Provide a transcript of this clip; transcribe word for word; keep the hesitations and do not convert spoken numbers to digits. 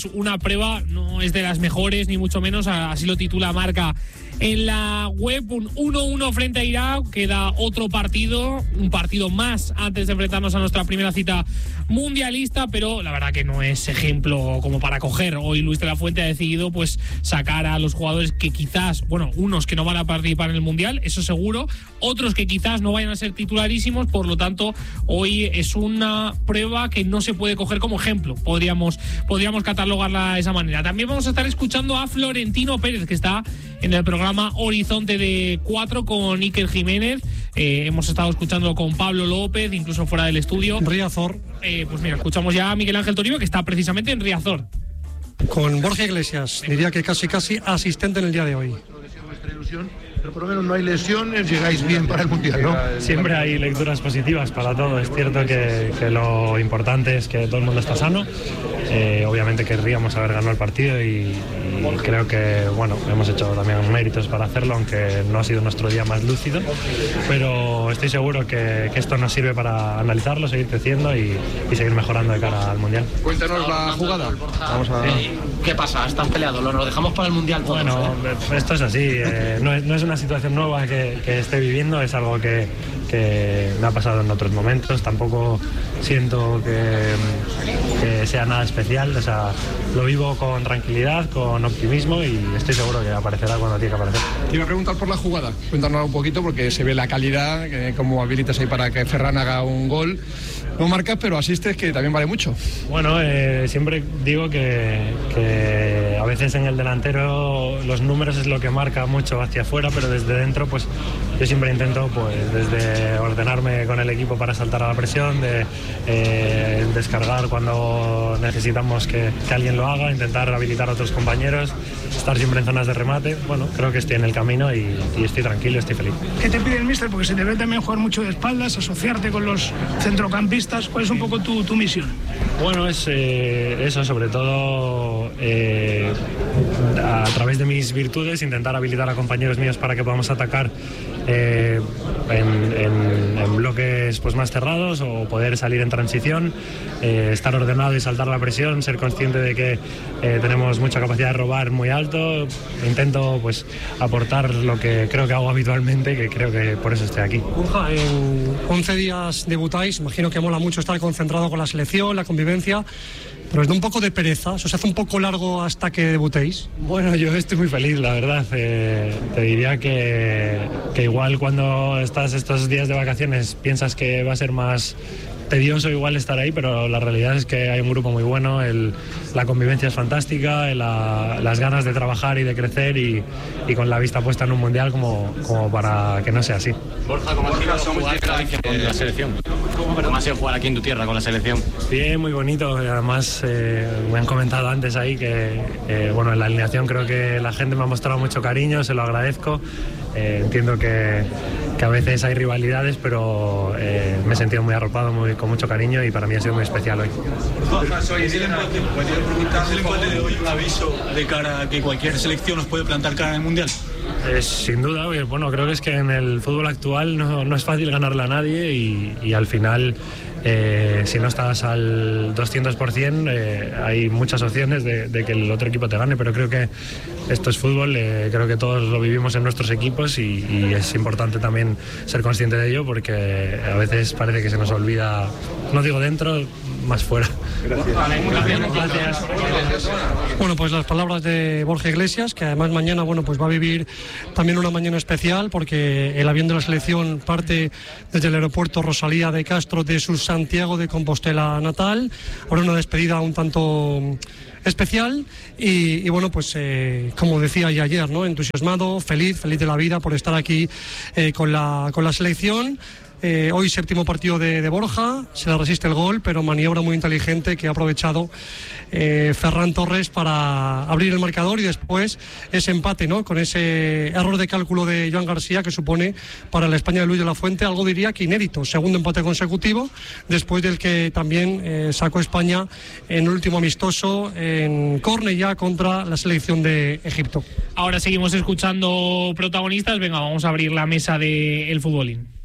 Una prueba, no es de las mejores, ni mucho menos, así lo titula Marca en la web. Un uno uno frente a Irak, queda otro partido, un partido más antes de enfrentarnos a nuestra primera cita mundialista, pero la verdad que no es ejemplo como para coger. Hoy Luis de la Fuente ha decidido pues sacar a los jugadores que quizás, bueno, unos que no van a participar en el Mundial, eso seguro, otros que quizás no vayan a ser titularísimos, por lo tanto, hoy es una prueba que no se puede coger como ejemplo, podríamos, podríamos catalogarla de esa manera. También vamos a estar escuchando a Florentino Pérez, que está en el programa Horizonte de Cuatro con Iker Jiménez. Eh, hemos estado escuchando con Pablo López, incluso fuera del estudio. Riazor. Eh, pues mira, escuchamos ya a Miguel Ángel Toribio, que está precisamente en Riazor. Con Borja Iglesias, diría que casi casi asistente en el día de hoy. Pero por lo menos no hay lesiones, llegáis bien para el Mundial, ¿no? Siempre hay lecturas positivas para todo. Es cierto que, que lo importante es que todo el mundo está sano. Eh, obviamente querríamos haber ganado el partido y, y creo que bueno, hemos hecho también méritos para hacerlo, aunque no ha sido nuestro día más lúcido. Pero estoy seguro que, que esto nos sirve para analizarlo, seguir creciendo y, y seguir mejorando de cara al Mundial. Cuéntanos la jugada. Vamos a... ¿Qué pasa? ¿Estás peleado? ¿Lo nos dejamos para el Mundial todos? Bueno, ¿eh? esto es así. Eh, no, es, no es una situación nueva que, que esté viviendo, es algo que, que me ha pasado en otros momentos. Tampoco siento que, que sea nada especial. O sea, lo vivo con tranquilidad, con optimismo y estoy seguro que aparecerá cuando tiene que aparecer. Te iba a preguntar por la jugada. Cuéntanos un poquito porque se ve la calidad, que, cómo habilitas ahí para que Ferran haga un gol. No marcas, pero asistes, que también vale mucho. Bueno, eh, siempre digo que, que a veces en el delantero los números es lo que marca mucho hacia afuera, pero desde dentro pues yo siempre intento pues desde ordenarme con el equipo para saltar a la presión, de eh, descargar cuando necesitamos que, que alguien lo haga, intentar habilitar a otros compañeros, estar siempre en zonas de remate. Bueno, creo que estoy en el camino y, y estoy tranquilo, estoy feliz. ¿Qué te pide el míster? Porque se te ve también jugar mucho de espaldas, asociarte con los centrocampistas. ¿Cuál es un poco tu, tu misión? Bueno, es eh, eso, sobre todo eh, a través de mis virtudes, intentar habilitar a compañeros míos para que podamos atacar eh, en, en, en bloques pues, más cerrados o poder salir en transición, eh, estar ordenado y saltar la presión, ser consciente de que eh, tenemos mucha capacidad de robar muy alto. Intento pues aportar lo que creo que hago habitualmente, que creo que por eso estoy aquí. Borja, en once días debutáis, imagino que mola mucho estar concentrado con la selección, la convivencia, pero es de un poco de pereza, ¿se os hace un poco largo hasta que debutéis? Bueno, yo estoy muy feliz, la verdad. Eh, te diría que, que igual cuando estás estos días de vacaciones piensas que va a ser más tedioso igual estar ahí, pero la realidad es que hay un grupo muy bueno, el, la convivencia es fantástica, la, las ganas de trabajar y de crecer y, y con la vista puesta en un mundial como, como para que no sea así. Borja, ¿cómo ha sido jugar con la selección? ¿Cómo ha sido jugar aquí en tu tierra con la selección? Bien, muy bonito. Además, eh, me han comentado antes ahí que, eh, bueno, en la alineación creo que la gente me ha mostrado mucho cariño, se lo agradezco. Eh, entiendo que, que a veces hay rivalidades, pero eh, me he sentido muy arropado, muy, con mucho cariño y para mí ha sido muy especial hoy. ¿Es el empate de hoy un aviso de cara a que cualquier selección nos puede plantar cara en el Mundial? Eh, sin duda, bueno, creo que es que en el fútbol actual no, no es fácil ganarle a nadie y, y al final eh, si no estás al doscientos por ciento eh, hay muchas opciones de, de que el otro equipo te gane, pero creo que esto es fútbol, eh, creo que todos lo vivimos en nuestros equipos y, y es importante también ser consciente de ello porque a veces parece que se nos olvida, no digo dentro, más fuera. Gracias. Vale, gracias. Gracias. Bueno, pues las palabras de Borja Iglesias, que además mañana bueno, pues va a vivir también una mañana especial porque el avión de la selección parte desde el aeropuerto Rosalía de Castro de su Santiago de Compostela natal. Ahora una despedida un tanto especial y, y bueno, pues eh, como decía ya ayer, ¿no? Entusiasmado, feliz, feliz de la vida por estar aquí eh, con la, con la selección. Eh, hoy séptimo partido de, de Borja, se le resiste el gol, pero maniobra muy inteligente que ha aprovechado eh, Ferran Torres para abrir el marcador y después ese empate, ¿no? Con ese error de cálculo de Joan García que supone para la España de Luis de la Fuente algo diría que inédito, segundo empate consecutivo después del que también eh, sacó España en el último amistoso en Cornellá contra la selección de Egipto. Ahora seguimos escuchando protagonistas, venga, vamos a abrir la mesa del futbolín.